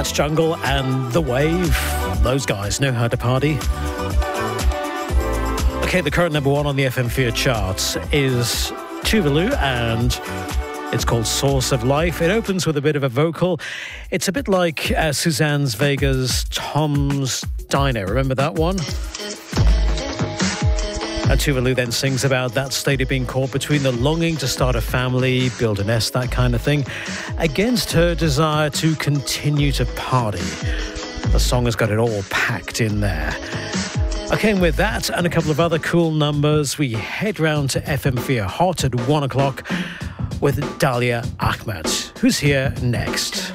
That's Jungle and The Wave. Those guys know how to party. Okay, the current number one on the FM4 charts is Tuvalu, and it's called Source of Life. It opens with a bit of a vocal. It's a bit like Suzanne Vega's Tom's Diner. Remember that one? And Tuvalu then sings about that state of being caught between the longing to start a family, build a nest, that kind of thing, against her desire to continue to party. The song has got it all packed in there. Okay, and with that and a couple of other cool numbers, we head round to FM4 Hot at 1 o'clock with Dalia Ahmed, who's here next.